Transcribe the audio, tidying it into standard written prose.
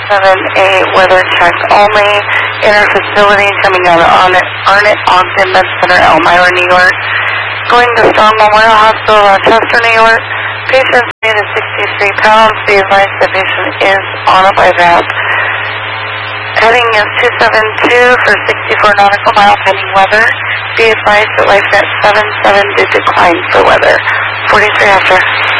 7-8 weather check only. Inner facility coming out of Arnett Ogden Med Center, Elmira, New York. Going to Strong Memorial Hospital, Rochester, New York. Patient's weight is 63 pounds. Be advised the patient is on a BiPAP. Heading is 272 for 64 nautical mile pending weather. Be advised that LifeNet 77 did decline for weather. 43 after.